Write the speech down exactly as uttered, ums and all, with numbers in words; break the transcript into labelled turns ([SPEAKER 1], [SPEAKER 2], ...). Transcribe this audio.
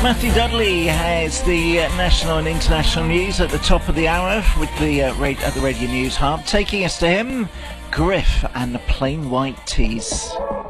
[SPEAKER 1] Matthew Dudley has the uh, national and international news at the top of the hour with the uh, rate at the Radio News Hub. Taking us to him, Griff and the Plain White Tees.